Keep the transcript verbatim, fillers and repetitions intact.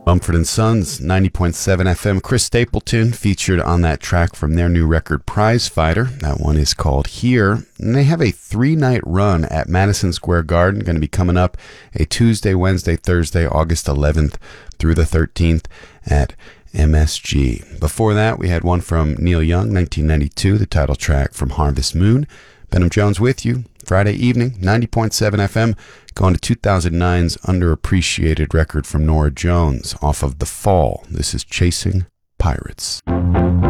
Mumford and Sons, ninety point seven F M. Chris Stapleton featured on that track from their new record, Prize Fighter. That one is called Here. And they have a three-night run at Madison Square Garden, going to be coming up a Tuesday, Wednesday, Thursday, August eleventh through the thirteenth at M S G. Before that, we had one from Neil Young, nineteen ninety-two, the title track from Harvest Moon. Benham Jones with you, Friday evening, ninety point seven F M, going to two thousand nine's underappreciated record from Norah Jones off of The Fall. This is Chasing Pirates.